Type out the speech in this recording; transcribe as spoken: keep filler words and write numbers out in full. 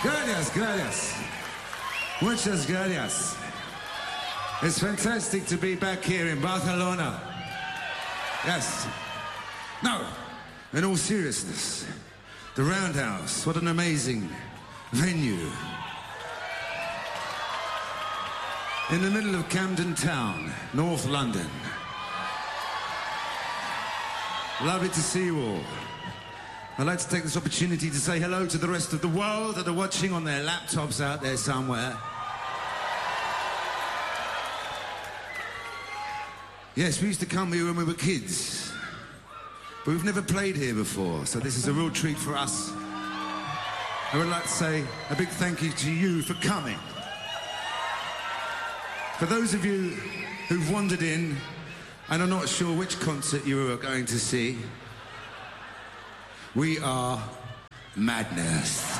Gracias, gracias. Muchas gracias. It's fantastic to be back here in Barcelona. Yes. No, in all seriousness, the Roundhouse, what an amazing venue. In the middle of Camden Town, North London. Lovely to see you all. I'd like to take this opportunity to say hello to the rest of the world that are watching on their laptops out there somewhere. Yes, we used to come here when we were kids, but we've never played here before, so this is a real treat for us. I would like to say a big thank you to you for coming. For those of you who've wandered in and are not sure which concert you are going to see, we are Madness.